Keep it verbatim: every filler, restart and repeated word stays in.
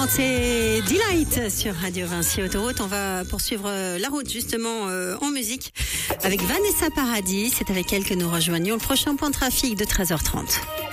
trente et Delight sur Radio Vinci Autoroute. On va poursuivre la route justement euh, en musique avec Vanessa Paradis. C'est avec elle que nous rejoignons le prochain point de trafic de treize heures trente.